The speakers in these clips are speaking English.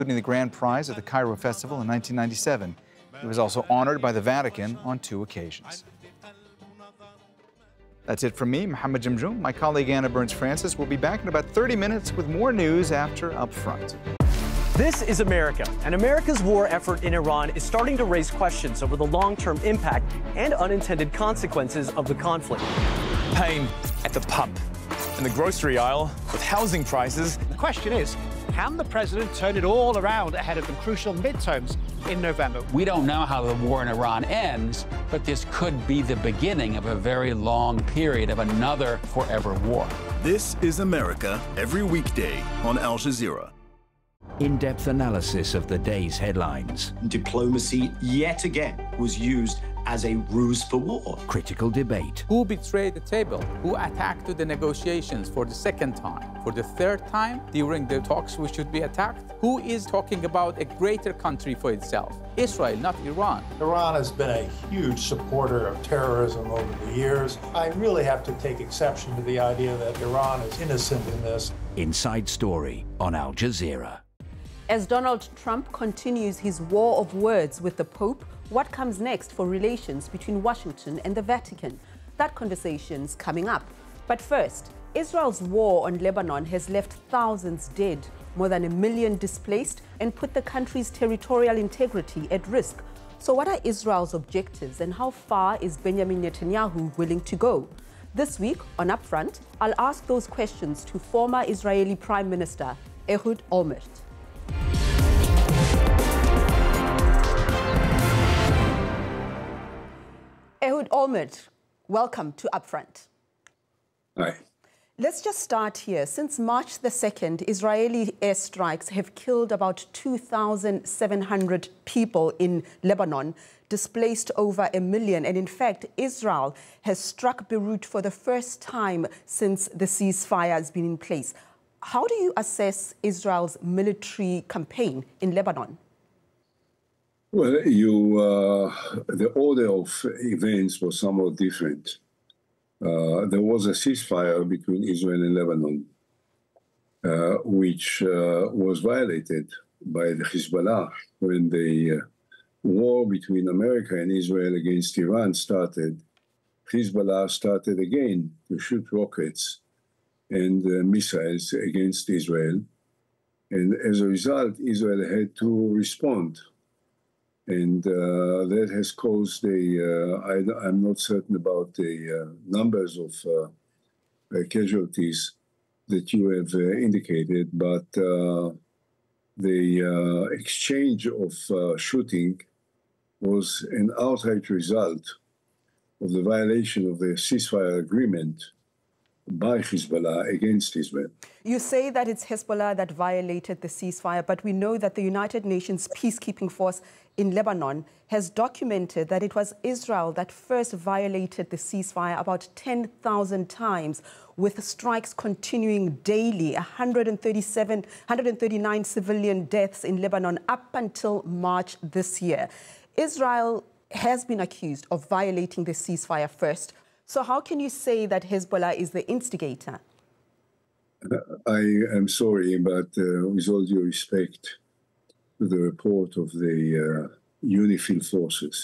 including the grand prize at the Cairo Festival in 1997. He was also honored by the Vatican on 2 occasions. That's it from me, Mohammed Jamjoom. My colleague Anna Burns-Francis will be back in about 30 minutes with more news after Up Front. This is America, and America's war effort in Iran is starting to raise questions over the long-term impact and unintended consequences of the conflict. Pain at the pump, in the grocery aisle, with housing prices. The question is, can the president turn it all around ahead of the crucial midterms in November? We don't know how the war in Iran ends, but this could be the beginning of a very long period of another forever war. This is America every weekday on Al Jazeera. In-depth analysis of the day's headlines. Diplomacy, yet again, was used as a ruse for war. Critical debate. Who betrayed the table? Who attacked the negotiations for the second time? For the third time during the talks we should be attacked? Who is talking about a greater country for itself? Israel, not Iran. Iran has been a huge supporter of terrorism over the years. I really have to take exception to the idea that Iran is innocent in this. Inside Story on Al Jazeera. As Donald Trump continues his war of words with the Pope, what comes next for relations between Washington and the Vatican? That conversation's coming up. But first, Israel's war on Lebanon has left thousands dead, more than 1 million displaced, and put the country's territorial integrity at risk. So what are Israel's objectives, and how far is Benjamin Netanyahu willing to go? This week on Upfront, I'll ask those questions to former Israeli Prime Minister Ehud Olmert. Ehud Olmert, welcome to Upfront. Hi. Let's just start here. Since March the 2nd, Israeli airstrikes have killed about 2,700 people in Lebanon, displaced over 1 million. And in fact, Israel has struck Beirut for the first time since the ceasefire has been in place. How do you assess Israel's military campaign in Lebanon? Well, the order of events was somewhat different. There was a ceasefire between Israel and Lebanon, which was violated by the Hezbollah when the war between America and Israel against Iran started. Hezbollah started again to shoot rockets and missiles against Israel. And as a result, Israel had to respond. And that has caused I'm not certain about the numbers of casualties that you have indicated, but the exchange of shooting was an outright result of the violation of the ceasefire agreement by Hezbollah against Israel. You say that it's Hezbollah that violated the ceasefire, but we know that the United Nations peacekeeping force in Lebanon has documented that it was Israel that first violated the ceasefire about 10,000 times, with strikes continuing daily, 139 civilian deaths in Lebanon up until March this year. Israel has been accused of violating the ceasefire first. So how can you say that Hezbollah is the instigator? I am sorry, but with all due respect to the report of the UNIFIL forces,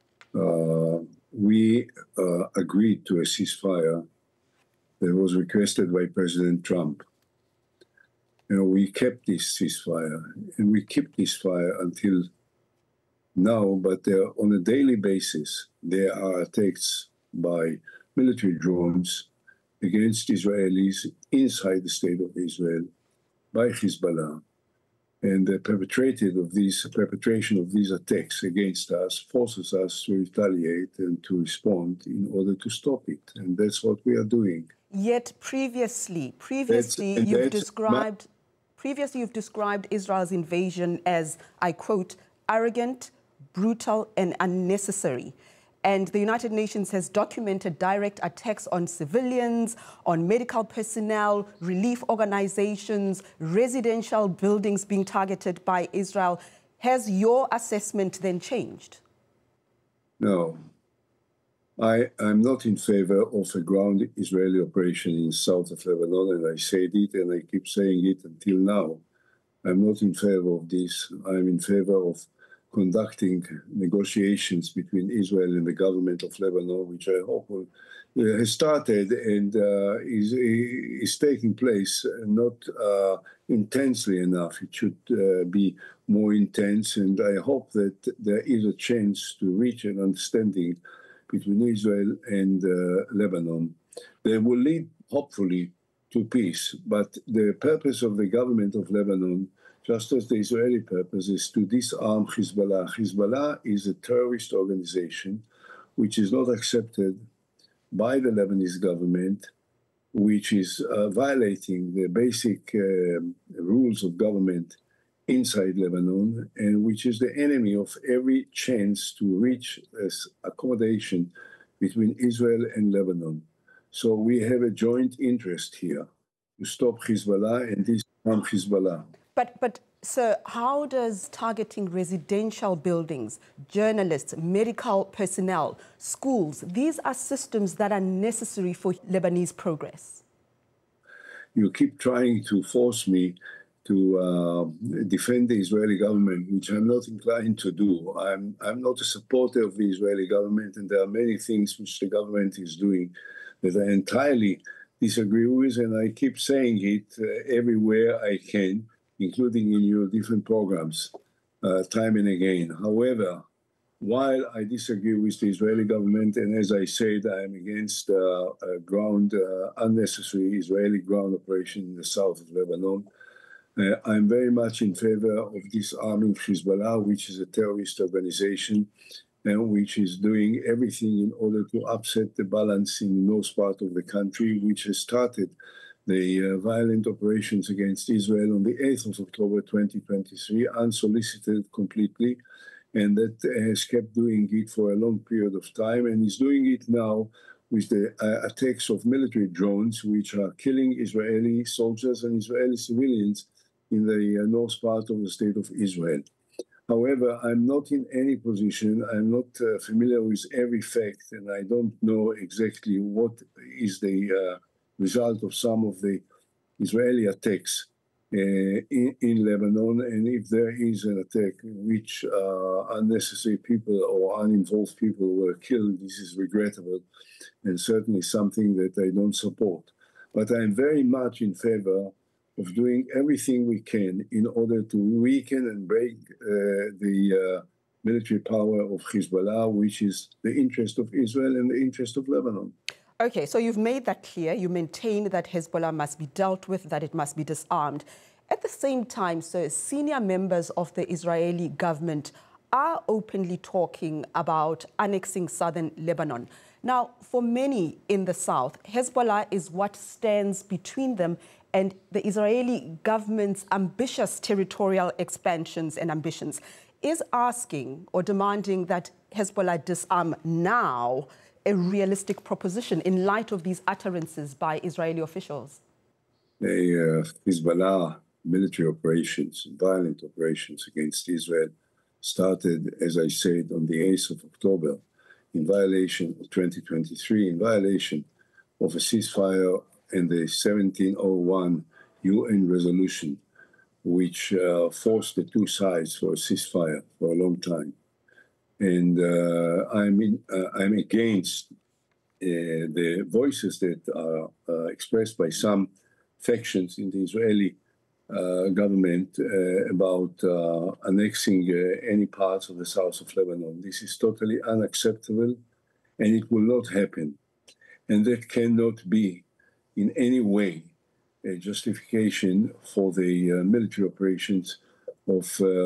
we agreed to a ceasefire that was requested by President Trump. We kept this ceasefire, and we keep this fire until now, but on a daily basis, there are attacks by military drones against Israelis inside the state of Israel by Hezbollah. And the perpetration of these attacks against us forces us to retaliate and to respond in order to stop it. And that's what we are doing. Yet previously you've described Israel's invasion as, I quote, arrogant, brutal, and unnecessary. And the United Nations has documented direct attacks on civilians, on medical personnel, relief organizations, residential buildings being targeted by Israel. Has your assessment then changed? No. I'm not in favor of a ground Israeli operation in south of Lebanon, and I said it and I keep saying it until now. I'm not in favor of this. I'm in favor of conducting negotiations between Israel and the government of Lebanon, which I hope has started and is taking place, not intensely enough. It should be more intense, and I hope that there is a chance to reach an understanding between Israel and Lebanon. They will lead, hopefully, to peace. But the purpose of the government of Lebanon, just as the Israeli purpose, is to disarm Hezbollah. Hezbollah is a terrorist organization which is not accepted by the Lebanese government, which is violating the basic rules of government inside Lebanon, and which is the enemy of every chance to reach accommodation between Israel and Lebanon. So we have a joint interest here to stop Hezbollah and disarm Hezbollah. But sir, how does targeting residential buildings, journalists, medical personnel, schools, these are systems that are necessary for Lebanese progress? You keep trying to force me to defend the Israeli government, which I'm not inclined to do. I'm not a supporter of the Israeli government, and there are many things which the government is doing that I entirely disagree with, and I keep saying it everywhere I can, including in your different programs, time and again. However, while I disagree with the Israeli government, and as I said, I am against unnecessary Israeli ground operation in the south of Lebanon, I'm very much in favor of disarming Hezbollah, which is a terrorist organization, and which is doing everything in order to upset the balance in the north part of the country, which has started the violent operations against Israel on the 8th of October 2023, unsolicited completely, and that has kept doing it for a long period of time, and is doing it now with the attacks of military drones, which are killing Israeli soldiers and Israeli civilians in the north part of the state of Israel. However, I'm not in any position, I'm not familiar with every fact, and I don't know exactly what is the result of some of the Israeli attacks in Lebanon, and if there is an attack in which unnecessary people or uninvolved people were killed, this is regrettable and certainly something that I don't support. But I'm very much in favor of doing everything we can in order to weaken and break the military power of Hezbollah, which is the interest of Israel and the interest of Lebanon. Okay, so you've made that clear. You maintain that Hezbollah must be dealt with, that it must be disarmed. At the same time, so senior members of the Israeli government are openly talking about annexing southern Lebanon. Now, for many in the south, Hezbollah is what stands between them and the Israeli government's ambitious territorial expansions and ambitions. Is asking or demanding that Hezbollah disarm now a realistic proposition in light of these utterances by Israeli officials? The Hezbollah military operations, violent operations against Israel started, as I said, on the 8th of October in violation of 2023, in violation of a ceasefire and the 1701 UN resolution, which forced the two sides for a ceasefire for a long time. And I'm against the voices that are expressed by some factions in the Israeli government about annexing any parts of the south of Lebanon. This is totally unacceptable, and it will not happen. And that cannot be in any way a justification for the military operations of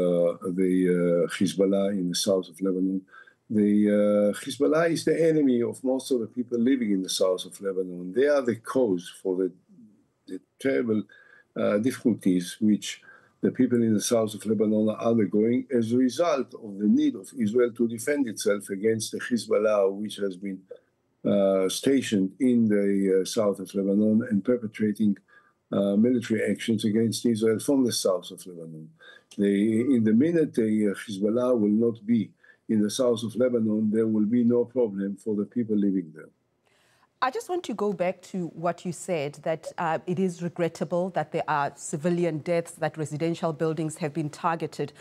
the Hezbollah in the south of Lebanon. The Hezbollah is the enemy of most of the people living in the south of Lebanon. They are the cause for the terrible difficulties which the people in the south of Lebanon are undergoing as a result of the need of Israel to defend itself against the Hezbollah, which has been stationed in the south of Lebanon and perpetrating military actions against Israel from the south of Lebanon. In the minute the Hezbollah will not be in the south of Lebanon, there will be no problem for the people living there. I just want to go back to what you said, that it is regrettable that there are civilian deaths, that residential buildings have been targeted.